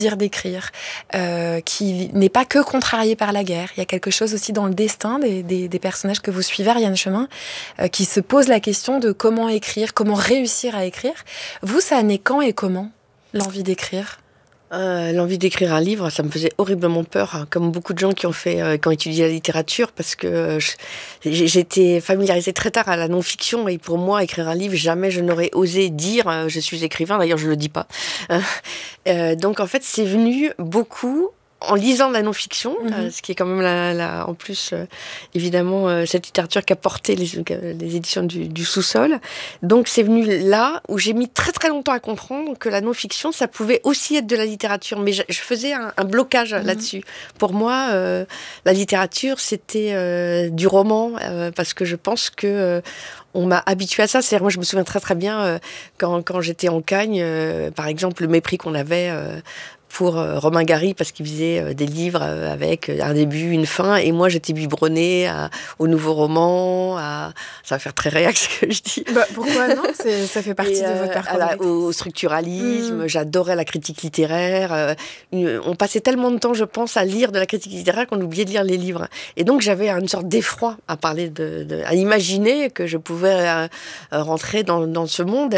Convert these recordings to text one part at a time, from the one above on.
désir d'écrire, qui n'est pas que contrarié par la guerre. Il y a quelque chose aussi dans le destin des personnages que vous suivez, Ariane Chemin, qui se posent la question de comment écrire, comment réussir à écrire. Vous, ça naît quand et comment, l'envie d'écrire ? L'envie d'écrire un livre, ça me faisait horriblement peur, hein, comme beaucoup de gens qui ont étudié la littérature, parce que j'étais familiarisée très tard à la non-fiction, et pour moi, écrire un livre, jamais je n'aurais osé dire je suis écrivain. D'ailleurs, je le dis pas. Donc, en fait, c'est venu beaucoup en lisant de la non-fiction, ce qui est quand même en plus, évidemment, cette littérature qu'a porté les éditions du Sous-sol. Donc, c'est venu là où j'ai mis très très longtemps à comprendre que la non-fiction, ça pouvait aussi être de la littérature. Mais je faisais un blocage là-dessus. Pour moi, la littérature, c'était du roman, parce que je pense que on m'a habituée à ça. C'est-à-dire, moi, je me souviens très très bien quand j'étais en Cagne, par exemple, le mépris qu'on avait pour Romain Gary, parce qu'il faisait des livres avec un début, une fin, et moi j'étais biberonnée au nouveau roman, ça va faire très réac ce que je dis. Pourquoi non ? Ça fait partie de votre parcours. Au structuralisme, j'adorais la critique littéraire. On passait tellement de temps, je pense, à lire de la critique littéraire qu'on oubliait de lire les livres. Et donc j'avais une sorte d'effroi à parler à imaginer que je pouvais rentrer dans ce monde.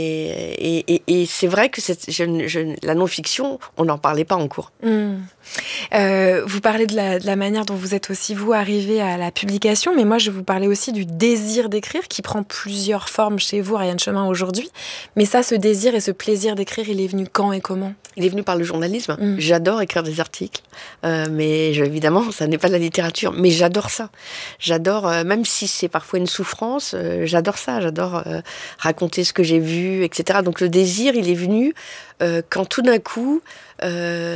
Et c'est vrai que la non-fiction, on n'en parlait pas en cours. Vous parlez de la manière dont vous êtes aussi, vous, arrivé à la publication, mais moi, je vous parlais aussi du désir d'écrire, qui prend plusieurs formes chez vous, Ariane Chemin, aujourd'hui. Mais ça, ce désir et ce plaisir d'écrire, il est venu quand et comment ? Il est venu par le journalisme. J'adore écrire des articles, mais évidemment, ça n'est pas de la littérature, mais j'adore ça. J'adore, même si c'est parfois une souffrance, j'adore ça. J'adore raconter ce que j'ai vu, etc. Donc le désir, il est venu quand tout d'un coup, quand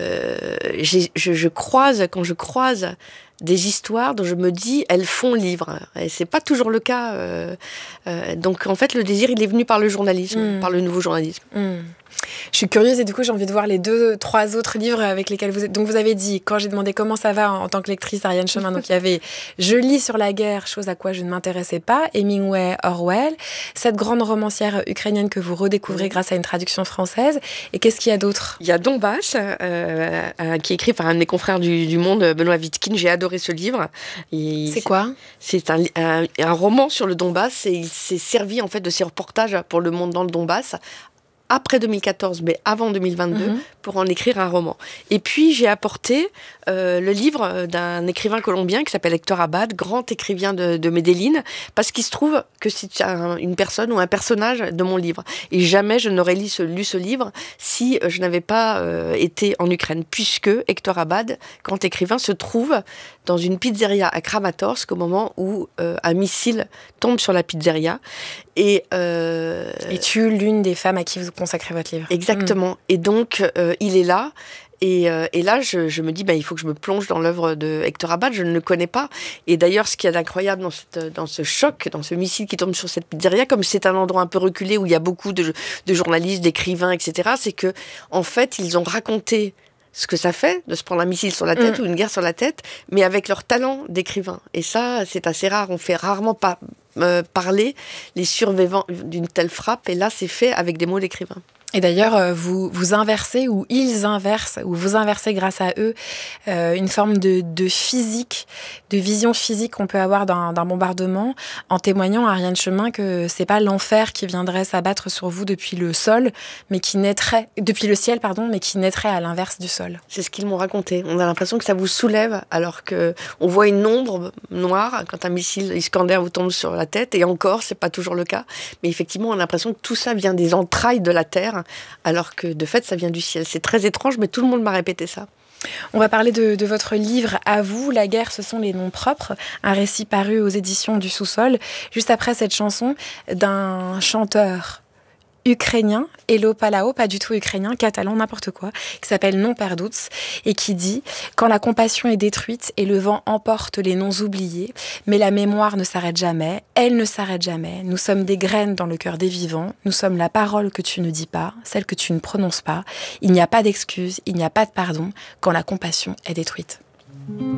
je croise des histoires dont je me dis, elles font livre. Et c'est pas toujours le cas. Donc en fait, le désir, il est venu par le journalisme, par le nouveau journalisme. Je suis curieuse et du coup j'ai envie de voir les 2-3 autres livres avec lesquels vous êtes. Donc vous avez dit, quand j'ai demandé comment ça va en tant que lectrice, Ariane Chemin, donc il y avait Je lis sur la guerre, chose à quoi je ne m'intéressais pas, Hemingway, Orwell, cette grande romancière ukrainienne que vous redécouvrez grâce à une traduction française. Et qu'est-ce qu'il y a d'autre ? Il y a Donbass, qui est écrit par un de mes confrères du Monde, Benoît Vitkine. J'ai adoré ce livre. C'est quoi ? C'est un roman sur le Donbass, et il s'est servi en fait de ces reportages pour Le Monde dans le Donbass, après 2014, mais avant 2022, pour en écrire un roman. Et puis, j'ai apporté le livre d'un écrivain colombien qui s'appelle Hector Abad, grand écrivain de Medellín, parce qu'il se trouve que c'est une personne ou un personnage de mon livre. Et jamais je n'aurais lu ce livre si je n'avais pas été en Ukraine, puisque Hector Abad, grand écrivain, se trouve dans une pizzeria à Kramatorsk au moment où un missile tombe sur la pizzeria. Et tue l'une des femmes à qui vous consacrez votre livre. Exactement. Et donc, il est là. Et là, je me dis, il faut que je me plonge dans l'œuvre de Hector Abad. Je ne le connais pas. Et d'ailleurs, ce qu'il y a d'incroyable dans ce choc, dans ce missile qui tombe sur cette pizzeria, comme c'est un endroit un peu reculé où il y a beaucoup de journalistes, d'écrivains, etc., c'est que, en fait, ils ont raconté ce que ça fait de se prendre un missile sur la tête ou une guerre sur la tête, mais avec leur talent d'écrivain. Et ça, c'est assez rare. On fait rarement parler les survivants d'une telle frappe. Et là, c'est fait avec des mots d'écrivain. Et d'ailleurs, vous inversez, ou ils inversent, ou vous inversez grâce à eux, une forme de physique, de vision physique qu'on peut avoir d'un bombardement, en témoignant à Ariane Chemin que c'est pas l'enfer qui viendrait s'abattre sur vous depuis le sol, mais qui naîtrait, depuis le ciel, pardon, mais qui naîtrait à l'inverse du sol. C'est ce qu'ils m'ont raconté. On a l'impression que ça vous soulève, alors que on voit une ombre noire quand un missile Iskander vous tombe sur la tête, et encore, c'est pas toujours le cas. Mais effectivement, on a l'impression que tout ça vient des entrailles de la terre, alors que de fait ça vient du ciel. C'est très étrange, mais tout le monde m'a répété ça. On va parler de votre livre à vous, La guerre, ce sont les noms propres, un récit paru aux éditions du Sous-sol, juste après cette chanson d'un chanteur ukrainien, Hello Palao, pas du tout ukrainien, catalan, n'importe quoi, qui s'appelle Non Perduts, et qui dit « Quand la compassion est détruite et le vent emporte les noms oubliés, mais la mémoire ne s'arrête jamais, elle ne s'arrête jamais, nous sommes des graines dans le cœur des vivants, nous sommes la parole que tu ne dis pas, celle que tu ne prononces pas, il n'y a pas d'excuse, il n'y a pas de pardon quand la compassion est détruite. »